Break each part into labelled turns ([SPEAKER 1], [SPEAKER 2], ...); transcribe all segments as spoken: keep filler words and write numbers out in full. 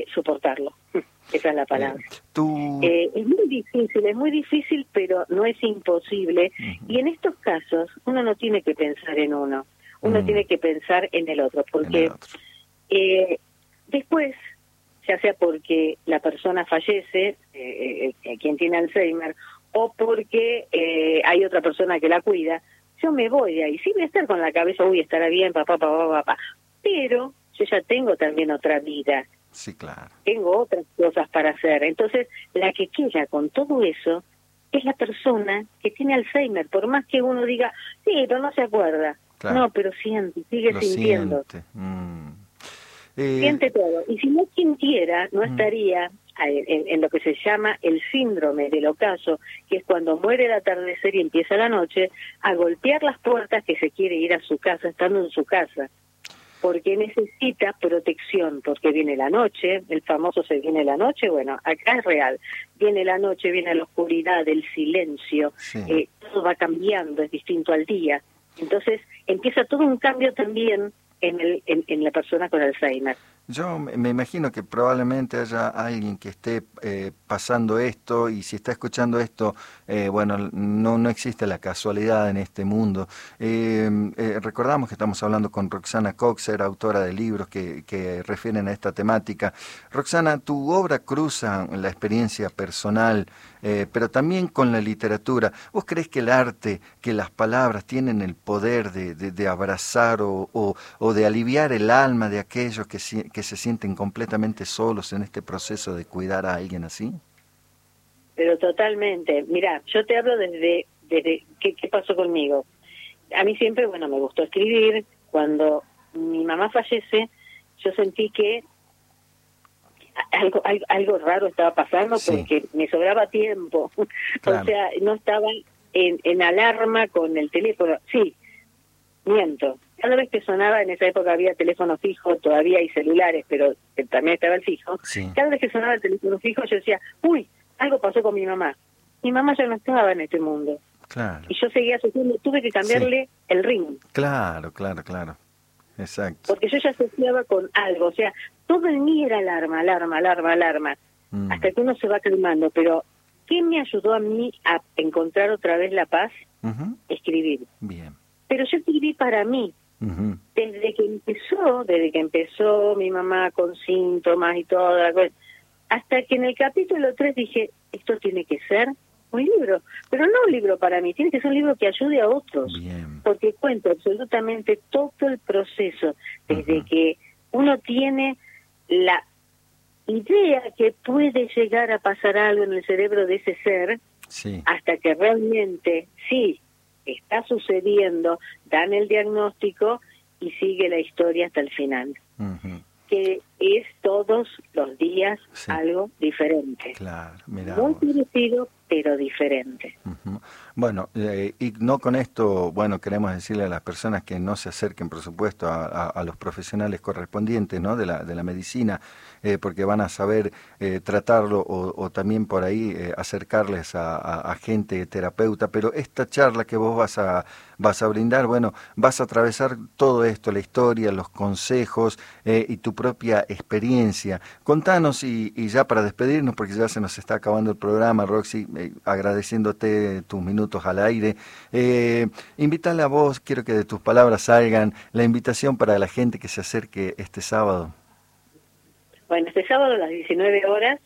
[SPEAKER 1] eh, soportarlo. Esa es la palabra.
[SPEAKER 2] Eh, tú...
[SPEAKER 1] eh, es muy difícil, es muy difícil, pero no es imposible. Uh-huh. Y en estos casos uno no tiene que pensar en uno, uno uh-huh. tiene que pensar en el otro, porque el otro. Eh, después, ya sea porque la persona fallece, eh, eh, quien tiene Alzheimer, o porque eh, hay otra persona que la cuida, yo me voy de ahí. Sí voy a estar con la cabeza, uy, estará bien, papá, papá, papá, pero yo ya tengo también otra vida.
[SPEAKER 2] Sí, claro.
[SPEAKER 1] Tengo otras cosas para hacer. Entonces, la que queda con todo eso es la persona que tiene Alzheimer, por más que uno diga, sí, pero no se acuerda. Claro. No, pero siente, sigue
[SPEAKER 2] Lo
[SPEAKER 1] sintiendo.
[SPEAKER 2] Siente. Mm. Eh...
[SPEAKER 1] Siente todo. Y si no sintiera, no mm. estaría en, en lo que se llama el síndrome del ocaso, que es cuando muere el atardecer y empieza la noche, a golpear las puertas que se quiere ir a su casa, estando en su casa. Porque necesita protección, porque viene la noche, el famoso se viene la noche, bueno, acá es real, viene la noche, viene la oscuridad, el silencio, sí. eh, todo va cambiando, es distinto al día, entonces empieza todo un cambio también en, el, en, en la persona con Alzheimer.
[SPEAKER 2] Yo me imagino que probablemente haya alguien que esté eh, pasando esto, y si está escuchando esto, eh, bueno, no no existe la casualidad en este mundo. Eh, eh, recordamos que estamos hablando con Roxana Coxer, autora de libros que, que refieren a esta temática. Roxana, tu obra cruza la experiencia personal, eh, pero también con la literatura. ¿Vos crees que el arte, que las palabras tienen el poder de, de, de abrazar o, o, o de aliviar el alma de aquellos que que se sienten completamente solos en este proceso de cuidar a alguien así?
[SPEAKER 1] Pero totalmente. Mirá, yo te hablo desde, desde ¿qué, qué pasó conmigo? A mí siempre, bueno, me gustó escribir. Cuando mi mamá fallece, yo sentí que algo algo, algo raro estaba pasando, sí. porque me sobraba tiempo. Claro. O sea, no estaba en, en alarma con el teléfono. Sí, miento. Cada vez que sonaba, en esa época había teléfono fijo, todavía hay celulares, pero también estaba el fijo.
[SPEAKER 2] Sí.
[SPEAKER 1] Cada vez que sonaba el teléfono fijo, yo decía, uy, algo pasó con mi mamá. Mi mamá ya no estaba en este mundo.
[SPEAKER 2] Claro.
[SPEAKER 1] Y yo seguía asociando, tuve que cambiarle sí. el ring.
[SPEAKER 2] Claro, claro, claro. Exacto.
[SPEAKER 1] Porque yo ya asociaba con algo, o sea, todo en mí era alarma, alarma, alarma, alarma, mm. hasta que uno se va calmando. Pero, ¿qué me ayudó a mí a encontrar otra vez la paz? Uh-huh. Escribir.
[SPEAKER 2] Bien.
[SPEAKER 1] Pero yo escribí para mí. Uh-huh. Desde que empezó, desde que empezó mi mamá con síntomas y todo, hasta que en el capítulo tres dije, esto tiene que ser un libro, pero no un libro para mí, tiene que ser un libro que ayude a otros.
[SPEAKER 2] Bien.
[SPEAKER 1] Porque cuento absolutamente todo el proceso, desde uh-huh. que uno tiene la idea que puede llegar a pasar algo en el cerebro de ese ser,
[SPEAKER 2] sí.
[SPEAKER 1] hasta que realmente, sí, está sucediendo, dan el diagnóstico y sigue la historia hasta el final. Uh-huh. Que es todos los días sí. algo diferente.
[SPEAKER 2] Claro, mirá
[SPEAKER 1] muy
[SPEAKER 2] vos.
[SPEAKER 1] parecido, pero diferente.
[SPEAKER 2] Uh-huh. Bueno, eh, y no con esto, bueno, queremos decirle a las personas que no se acerquen, por supuesto, a, a, a los profesionales correspondientes, ¿no?, de la de la medicina, eh, porque van a saber eh, tratarlo o, o también por ahí eh, acercarles a, a, a gente terapeuta. Pero esta charla que vos vas a vas a brindar, bueno, vas a atravesar todo esto, la historia, los consejos eh, y tu propia experiencia. Contanos, y, y ya para despedirnos, porque ya se nos está acabando el programa, Roxy, eh, agradeciéndote tus minutos al aire, eh, invítale a vos, quiero que de tus palabras salgan la invitación para la gente que se acerque este sábado.
[SPEAKER 1] Bueno, este sábado a las diecinueve horas,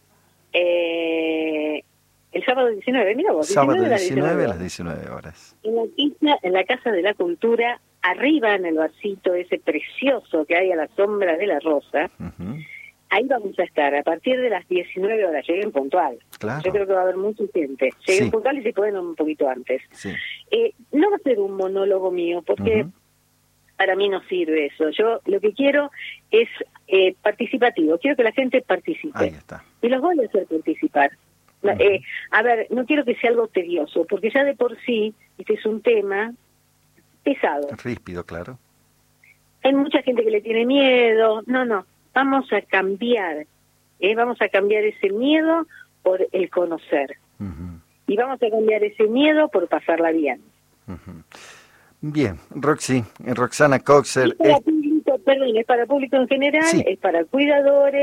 [SPEAKER 1] eh, el sábado diecinueve, mira vos,
[SPEAKER 2] sábado diecinueve a las diecinueve horas.
[SPEAKER 1] En la, isla, en la Casa de la Cultura, arriba en el vasito ese precioso que hay a la sombra de la rosa, uh-huh. ahí vamos a estar a partir de las diecinueve horas, lleguen puntual.
[SPEAKER 2] Claro.
[SPEAKER 1] Yo creo que va a haber mucha gente. Lleguen
[SPEAKER 2] sí.
[SPEAKER 1] puntual y si pueden un poquito antes.
[SPEAKER 2] Sí.
[SPEAKER 1] Eh, no va a ser un monólogo mío, porque uh-huh. para mí no sirve eso. Yo lo que quiero es eh, participativo, quiero que la gente participe.
[SPEAKER 2] Ahí está.
[SPEAKER 1] Y los voy a hacer participar. Uh-huh. Eh, a ver, no quiero que sea algo tedioso, porque ya de por sí este es un tema pesado.
[SPEAKER 2] Ríspido, claro.
[SPEAKER 1] Hay mucha gente que le tiene miedo. No, no. Vamos a cambiar. ¿eh? Vamos a cambiar ese miedo por el conocer. Uh-huh. Y vamos a cambiar ese miedo por pasarla bien.
[SPEAKER 2] Uh-huh. Bien, Roxy, Roxana Coxer.
[SPEAKER 1] Es para, es... público, perdón, es para público en general, sí. es para cuidadores,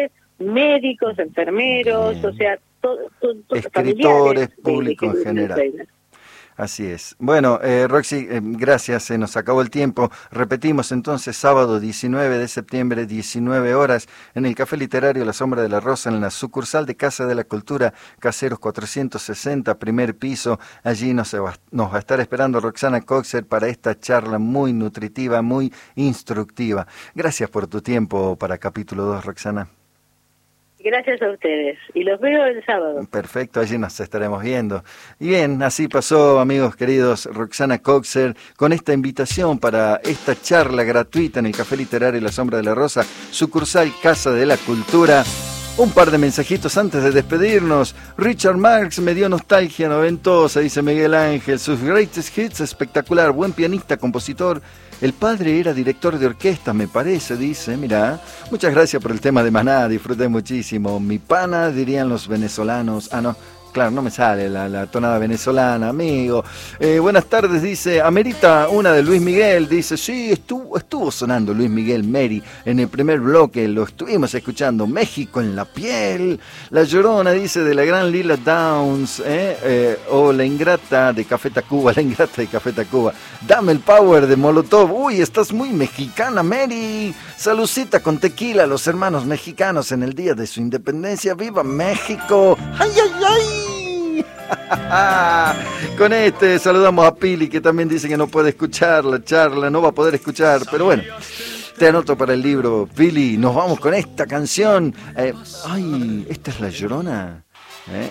[SPEAKER 1] médicos, enfermeros,
[SPEAKER 2] Bien.
[SPEAKER 1] o sea, todo, todo, todo,
[SPEAKER 2] escritores,
[SPEAKER 1] familiares
[SPEAKER 2] público
[SPEAKER 1] de, de,
[SPEAKER 2] en general.
[SPEAKER 1] de
[SPEAKER 2] Así es. Bueno, eh, Roxy, eh, gracias, se nos acabó el tiempo. Repetimos entonces, sábado diecinueve de septiembre, diecinueve horas, en el Café Literario La Sombra de la Rosa, en la sucursal de Casa de la Cultura, Caseros cuatrocientos sesenta, primer piso. Allí nos va, nos va a estar esperando Roxana Coxer para esta charla muy nutritiva, muy instructiva. Gracias por tu tiempo para capítulo dos, Roxana.
[SPEAKER 1] Gracias a ustedes. Y los veo el sábado.
[SPEAKER 2] Perfecto, allí nos estaremos viendo. Y bien, así pasó, amigos queridos, Roxana Coxer, con esta invitación para esta charla gratuita en el Café Literario La Sombra de la Rosa, sucursal Casa de la Cultura. Un par de mensajitos antes de despedirnos. Richard Marx me dio nostalgia noventosa, dice Miguel Ángel. Sus greatest hits, espectacular, buen pianista, compositor. El padre era director de orquesta, me parece, dice, mira. Muchas gracias por el tema de Maná, disfruté muchísimo. Mi pana, dirían los venezolanos. Ah, no, claro, no me sale la, la tonada venezolana, amigo. Eh, buenas tardes, dice, amerita una de Luis Miguel. Dice, sí, estuvo, estuvo sonando Luis Miguel Mary en el primer bloque, lo estuvimos escuchando. México en la piel. La Llorona, dice, de la gran Lila Downs, eh, eh, o La Ingrata de Café Tacuba, La Ingrata de Café Tacuba. Dame el power de Molotov. Uy, estás muy mexicana, Mary. Salucita con tequila a los hermanos mexicanos en el día de su independencia. ¡Viva México! ¡Ay, ay, ay! Con este saludamos a Pili, que también dice que no puede escuchar la charla, no va a poder escuchar, pero bueno, te anoto para el libro. Pili, nos vamos con esta canción. Eh, ay, ¿esta es La Llorona? ¿Eh?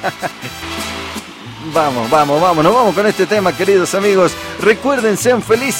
[SPEAKER 2] Vamos, vamos, vamos, nos vamos con este tema, queridos amigos. Recuerden, sean felices.